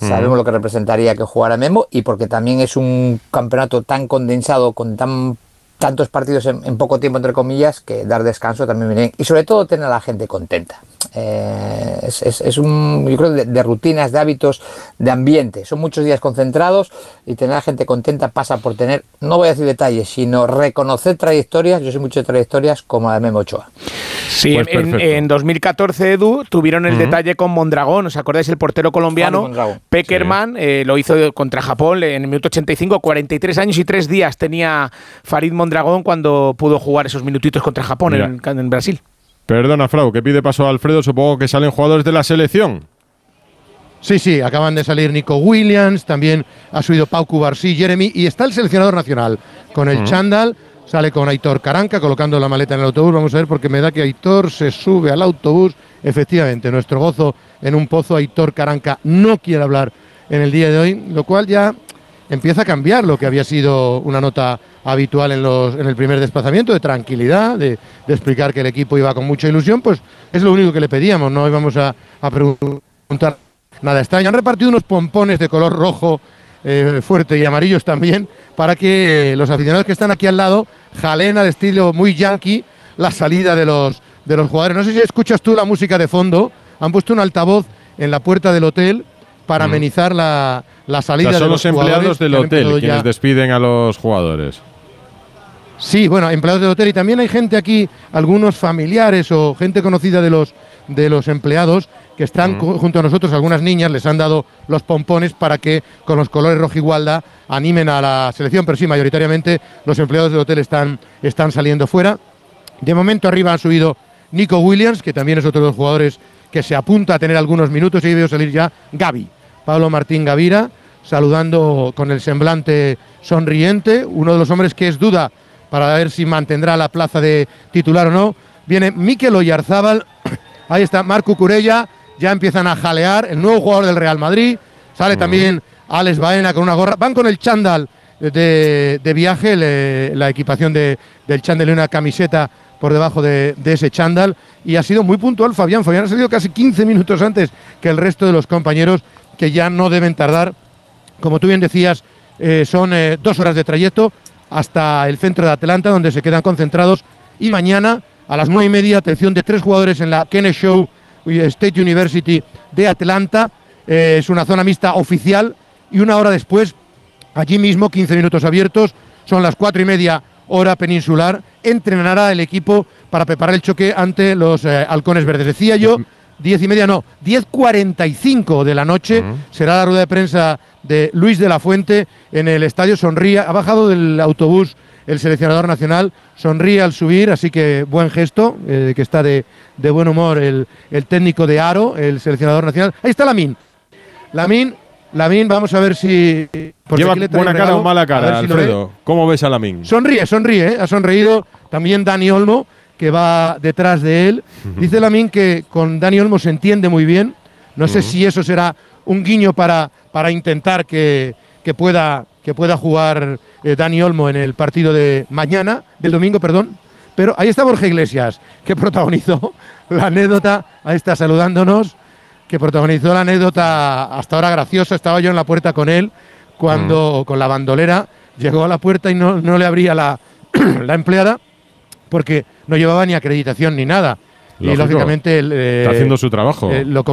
sabemos lo que representaría que jugara Memo, y porque también es un campeonato tan condensado, con tantos partidos en poco tiempo, entre comillas, que dar descanso también viene bien. Y sobre todo tener a la gente contenta. Es un, yo creo, de rutinas, de hábitos, de ambiente. Son muchos días concentrados, y tener a la gente contenta pasa por tener, no voy a decir detalles, sino reconocer trayectorias. Yo soy mucho de trayectorias como la de Memo Ochoa. Sí, pues en 2014, Edu, tuvieron el detalle con Mondragón. ¿Os acordáis? El portero colombiano Pekerman lo hizo contra Japón en el minuto 85. 43 años y 3 días tenía Farid Mondragón cuando pudo jugar esos minutitos contra Japón en Brasil. Perdona, Frau, que pide paso a Alfredo. Supongo que salen jugadores de la selección. Sí, acaban de salir Nico Williams, también ha subido Pau Cubarsí, Jeremy, y está el seleccionador nacional con el chándal. Sale con Aitor Caranca colocando la maleta en el autobús. Vamos a ver, porque me da que Aitor se sube al autobús. Efectivamente, nuestro gozo en un pozo. Aitor Caranca no quiere hablar en el día de hoy, lo cual ya empieza a cambiar lo que había sido una nota habitual en el primer desplazamiento, de tranquilidad, de explicar que el equipo iba con mucha ilusión. Pues es lo único que le pedíamos, no íbamos a preguntar nada extraño. Han repartido unos pompones de color rojo fuerte y amarillos también, para que los aficionados que están aquí al lado jalen al estilo muy yankee la salida de los jugadores. No sé si escuchas tú la música de fondo. Han puesto un altavoz en la puerta del hotel para amenizar la salida de los jugadores. Son los empleados del hotel quienes despiden a los jugadores. Sí, bueno, empleados del hotel, y también hay gente aquí, algunos familiares o gente conocida de los empleados que están junto a nosotros. Algunas niñas les han dado los pompones para que con los colores rojigualda animen a la selección, pero sí, mayoritariamente los empleados del hotel están saliendo fuera. De momento arriba han subido Nico Williams, que también es otro de los jugadores que se apunta a tener algunos minutos, y ahí veo salir ya Gavi, Pablo Martín Gavira, saludando con el semblante sonriente, uno de los hombres que es duda para ver si mantendrá la plaza de titular o no. Viene Mikel Oyarzábal, ahí está Marco Curella, ya empiezan a jalear, el nuevo jugador del Real Madrid. Sale también Alex Baena con una gorra. Van con el chándal de viaje, la equipación del chándal, y una camiseta por debajo de ese chándal. Y ha sido muy puntual Fabián. Fabián ha salido casi 15 minutos antes que el resto de los compañeros, que ya no deben tardar. Como tú bien decías, son 2 horas de trayecto hasta el centro de Atlanta, donde se quedan concentrados. Y mañana a las 9:30, atención de 3 jugadores en la Kennesaw State University de Atlanta. Es una zona mixta oficial, y 1 hora después, allí mismo, 15 minutos abiertos, son las 4:30 hora peninsular, entrenará el equipo para preparar el choque ante los halcones verdes. Decía yo, 10:45 de la noche será la rueda de prensa de Luis de la Fuente en el Estadio Sonría. Ha bajado del autobús el seleccionador nacional, sonríe al subir, así que buen gesto, que está de buen humor el técnico de Aro, el seleccionador nacional. Ahí está Lamine, vamos a ver si... ¿Lleva buena cara o mala cara, Alfredo? ¿Cómo ves a Lamine? Sonríe, ha sonreído. También Dani Olmo, que va detrás de él. Dice Lamine que con Dani Olmo se entiende muy bien. No sé si eso será un guiño para intentar que pueda jugar Dani Olmo en el partido del domingo, perdón. Pero ahí está Borja Iglesias, que protagonizó la anécdota, ahí está saludándonos, que protagonizó la anécdota hasta ahora graciosa. Estaba yo en la puerta con él cuando con la bandolera llegó a la puerta y no le abría la empleada, porque no llevaba ni acreditación ni nada. Lógico. Y lógicamente está haciendo su trabajo.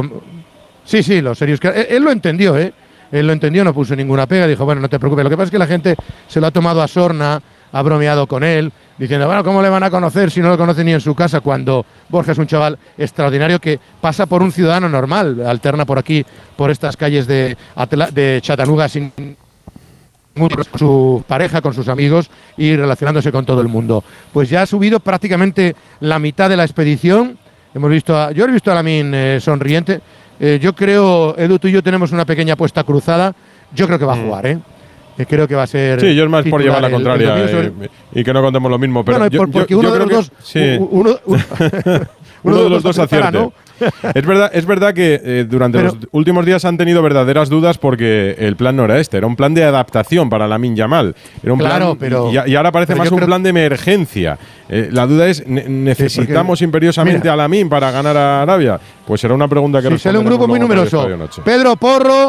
Sí, lo serio es que él lo entendió, Él lo entendió, no puso ninguna pega, dijo, bueno, no te preocupes. Lo que pasa es que la gente se lo ha tomado a sorna, ha bromeado con él, diciendo, bueno, ¿cómo le van a conocer si no lo conoce ni en su casa? Cuando Borja es un chaval extraordinario que pasa por un ciudadano normal, alterna por aquí, por estas calles de Chattanooga, sin con su pareja, con sus amigos y relacionándose con todo el mundo. Pues ya ha subido prácticamente la mitad de la expedición. Yo he visto a Lamine sonriente. Yo creo, Edu, tú y yo tenemos una pequeña apuesta cruzada. Yo creo que va a jugar, Creo que va a ser... Sí, yo es más por llevar la contraria y que no contemos lo mismo. Pero bueno, porque uno de los dos... Sí. Uno de los dos acierte. ¿No? Es verdad que durante los últimos días han tenido verdaderas dudas, porque el plan no era este, era un plan de adaptación para Lamine Yamal. Era un plan, y ahora parece más un plan de emergencia. La duda es, ¿necesitamos imperiosamente a Lamine para ganar a Arabia? Pues será una pregunta que sale un grupo muy numeroso. Pedro Porro.